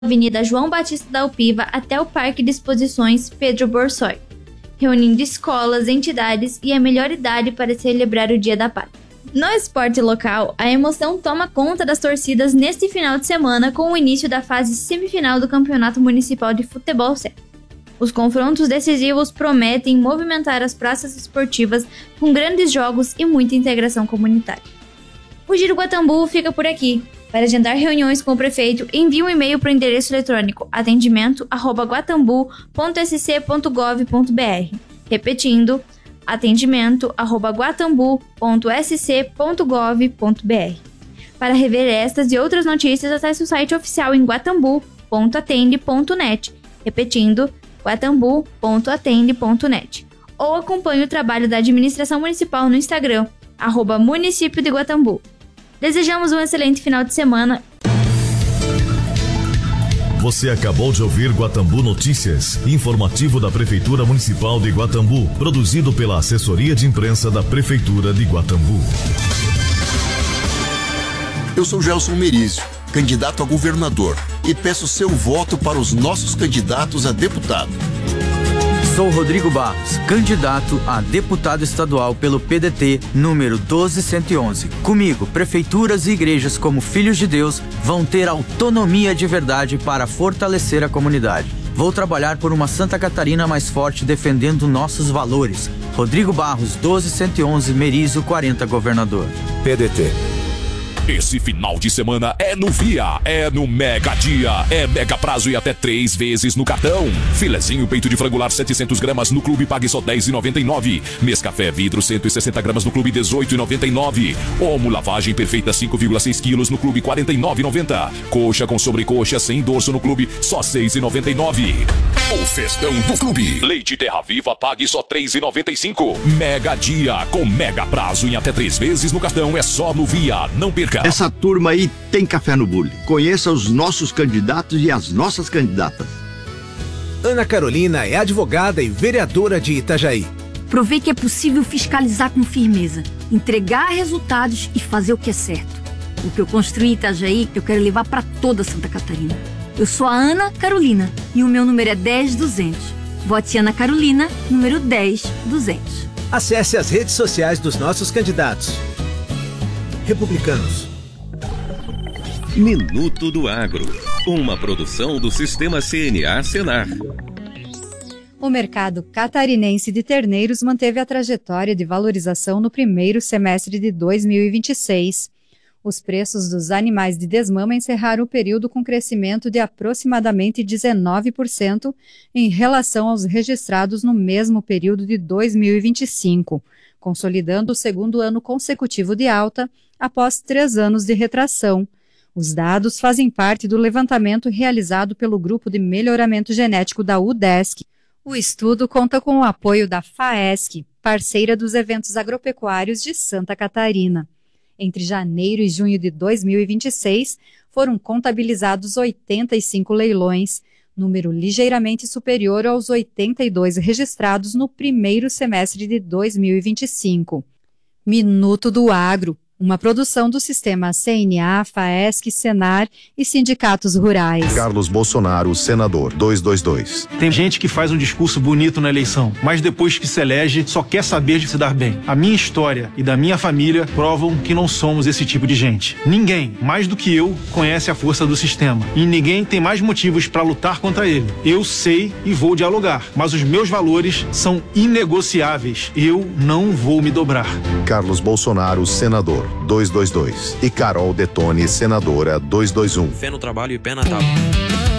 Avenida João Batista da Alpiva até o Parque de Exposições Pedro Borsoi, reunindo escolas, entidades e a melhor idade para celebrar o Dia da Pátria. No esporte local, a emoção toma conta das torcidas neste final de semana com o início da fase semifinal do Campeonato Municipal de Futebol 7. Os confrontos decisivos prometem movimentar as praças esportivas com grandes jogos e muita integração comunitária. O Giro Guatambu fica por aqui. Para agendar reuniões com o prefeito, envie um e-mail para o endereço eletrônico atendimento@guatambu.sc.gov.br. Repetindo, atendimento@guatambu.sc.gov.br. Para rever estas e outras notícias, acesse o site oficial em guatambu.atende.net. Repetindo, guatambu.atende.net. Ou acompanhe o trabalho da administração municipal no Instagram, @município de Guatambu. Desejamos um excelente final de semana. Você acabou de ouvir Guatambu Notícias, informativo da Prefeitura Municipal de Guatambu, produzido pela Assessoria de Imprensa da Prefeitura de Guatambu. Eu sou Gelson Merizio, candidato a governador, e peço seu voto para os nossos candidatos a deputado. Sou Rodrigo Barros, candidato a deputado estadual pelo PDT número 12111. Comigo, prefeituras e igrejas como Filhos de Deus vão ter autonomia de verdade para fortalecer a comunidade. Vou trabalhar por uma Santa Catarina mais forte defendendo nossos valores. Rodrigo Barros, 12111, Merizio 40, governador. PDT. Esse final de semana é no Via, é no Mega Dia, é mega prazo e até 3 vezes no cartão. Filezinho peito de frangular 700 gramas no clube, pague só R$10,99. Nescafé vidro 160 gramas no clube, R$18,99. Omo lavagem perfeita 5,6 quilos no clube, R$49,90. Coxa com sobrecoxa sem dorso no clube, só R$6,99. O festão do clube. Leite Terra Viva, pague só R$3,95. Mega Dia, com mega prazo em até 3 vezes no cartão, é só no Via, não perca. Essa turma aí tem café no bule. Conheça os nossos candidatos e as nossas candidatas. Ana Carolina é advogada e vereadora de Itajaí. Provei que é possível fiscalizar com firmeza, entregar resultados e fazer o que é certo. O que eu construí em Itajaí, eu quero levar para toda Santa Catarina. Eu sou a Ana Carolina e o meu número é 10200. Vote Ana Carolina, número 10200. Acesse as redes sociais dos nossos candidatos. Republicanos. Minuto do Agro, uma produção do Sistema CNA Senar. O mercado catarinense de terneiros manteve a trajetória de valorização no primeiro semestre de 2026. Os preços dos animais de desmama encerraram o período com crescimento de aproximadamente 19% em relação aos registrados no mesmo período de 2025, consolidando o segundo ano consecutivo de alta após 3 anos de retração. Os dados fazem parte do levantamento realizado pelo Grupo de Melhoramento Genético da UDESC. O estudo conta com o apoio da FAESC, parceira dos eventos agropecuários de Santa Catarina. Entre janeiro e junho de 2026, foram contabilizados 85 leilões, número ligeiramente superior aos 82 registrados no primeiro semestre de 2025. Minuto do Agro, uma produção do Sistema CNA, FAESC, Senar e sindicatos rurais. Carlos Bolsonaro, senador, 222. Tem gente que faz um discurso bonito na eleição, mas depois que se elege, só quer saber de se dar bem. A minha história e da minha família provam que não somos esse tipo de gente. Ninguém, mais do que eu, conhece a força do sistema. E ninguém tem mais motivos para lutar contra ele. Eu sei e vou dialogar, mas os meus valores são inegociáveis. Eu não vou me dobrar. Carlos Bolsonaro, senador, 222. E Carol Detone, senadora, 221. Fé no trabalho e pé na tábua.